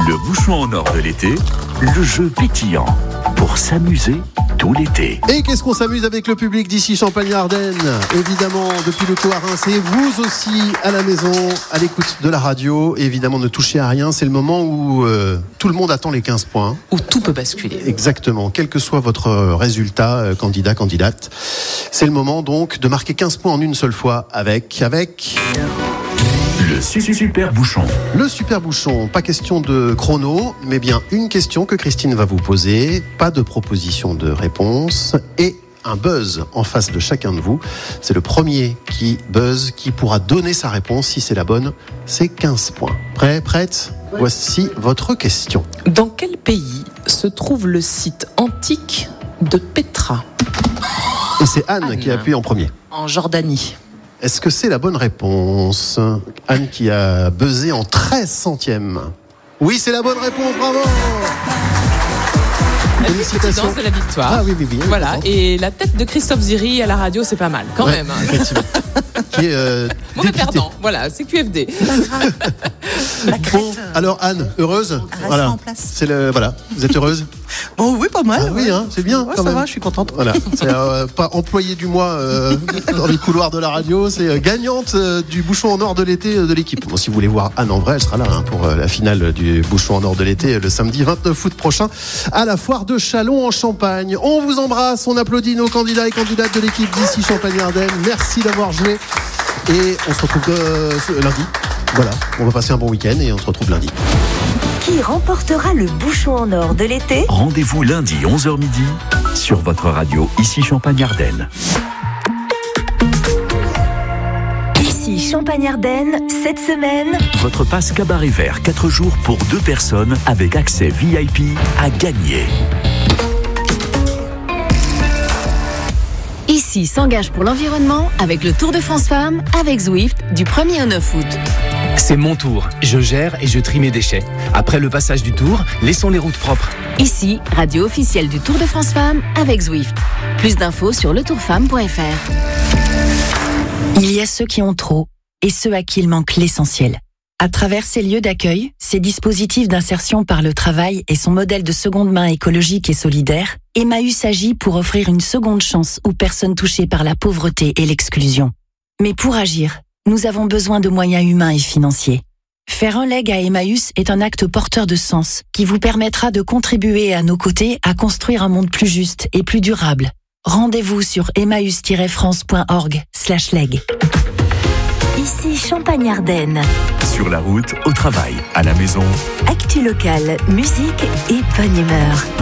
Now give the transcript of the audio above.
Le bouchon en or de l'été, le jeu pétillant pour s'amuser tout l'été. Et qu'est-ce qu'on s'amuse avec le public d'ici Champagne-Ardenne? Évidemment, depuis le toit à Reims, et vous aussi à la maison, à l'écoute de la radio. Évidemment, ne touchez à rien, c'est le moment où tout le monde attend les 15 points. Où tout peut basculer. Exactement, quel que soit votre résultat, candidat, candidate. C'est le moment donc de marquer 15 points en une seule fois avec... Le super bouchon. Le super bouchon, pas question de chrono, mais bien une question que Christine va vous poser, pas de proposition de réponse et un buzz en face de chacun de vous. C'est le premier qui buzz, qui pourra donner sa réponse. Si c'est la bonne, c'est 15 points. Prête ? Voici votre question. Dans quel pays se trouve le site antique de Petra ? Et c'est Anne qui appuie en premier. En Jordanie. Est-ce que c'est la bonne réponse ? Anne qui a buzzé en 13 centièmes. Oui, c'est la bonne réponse, bravo ! Félicitations. C'est la victoire. Ah oui. Voilà, et la tête de Christophe Ziri à la radio, c'est pas mal, quand même. Effectivement. Qui est mauvais perdant, voilà, c'est QFD. Bon, alors Anne, heureuse ? Reste en place. Voilà, vous êtes heureuse ? Bon, oui, pas mal. Ah, oui, hein, c'est bien. Ouais, quand ça même. va, je suis contente. Voilà, c'est pas employé du mois dans les couloirs de la radio, c'est gagnante du bouchon en or de l'été de l'équipe. Bon, si vous voulez voir Anne en vrai, elle sera là pour la finale du bouchon en or de l'été le samedi 29 août prochain à la foire de Châlons en Champagne. On vous embrasse, on applaudit nos candidats et candidates de l'équipe d'ici Champagne-Ardenne. Merci d'avoir joué et on se retrouve lundi. Voilà, on va passer un bon week-end et on se retrouve lundi. Qui remportera le bouchon en or de l'été ? Rendez-vous lundi 11h midi sur votre radio ici Champagne-Ardenne. Ici Champagne-Ardenne, cette semaine... Votre passe cabaret vert 4 jours pour 2 personnes avec accès VIP à gagner. Ici s'engage pour l'environnement avec le Tour de France Femmes avec Zwift du 1er au 9 août. C'est mon tour, je gère et je trie mes déchets. Après le passage du tour, laissons les routes propres. Ici, radio officielle du Tour de France Femmes avec Zwift. Plus d'infos sur letourfemme.fr. Il y a ceux qui ont trop et ceux à qui il manque l'essentiel. À travers ces lieux d'accueil, ces dispositifs d'insertion par le travail et son modèle de seconde main écologique et solidaire, Emmaüs agit pour offrir une seconde chance aux personnes touchées par la pauvreté et l'exclusion. Mais pour agir, nous avons besoin de moyens humains et financiers. Faire un leg à Emmaüs est un acte porteur de sens qui vous permettra de contribuer à nos côtés à construire un monde plus juste et plus durable. Rendez-vous sur emmaüs-france.org/leg. Ici Champagne-Ardenne. Sur la route, au travail, à la maison. Actu locale, musique et bonne humeur.